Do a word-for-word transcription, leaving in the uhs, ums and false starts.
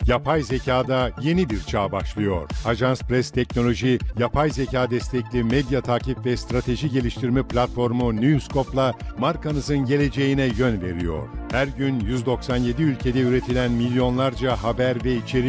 Yapay zekada yeni bir çağ başlıyor. Ajans Press Teknoloji, yapay zeka destekli medya takip ve strateji geliştirme platformu Newscope'la markanızın geleceğine yön veriyor. Her gün yüz doksan yedi ülkede üretilen milyonlarca haber ve içerik